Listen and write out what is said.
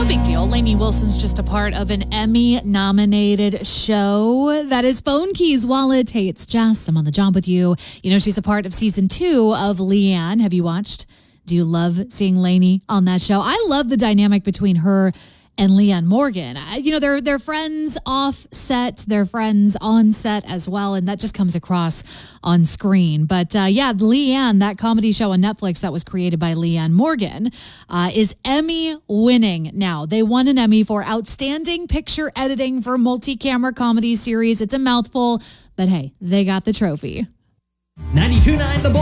big deal. Lainey Wilson's just a part of an Emmy-nominated show that is Phone Keys While It Hates Jess. I'm on the job with you. You know, she's a part of season 2 of Leanne. Have you watched? Do you love seeing Lainey on that show? I love the dynamic between her and Leanne Morgan. They're friends off set, they're friends on set as well, and that just comes across on screen. But Leanne, that comedy show on Netflix that was created by Leanne Morgan, is Emmy winning now. They won an Emmy for Outstanding Picture Editing for Multi-Camera Comedy Series. It's a mouthful, but hey, they got the trophy. 92.9 The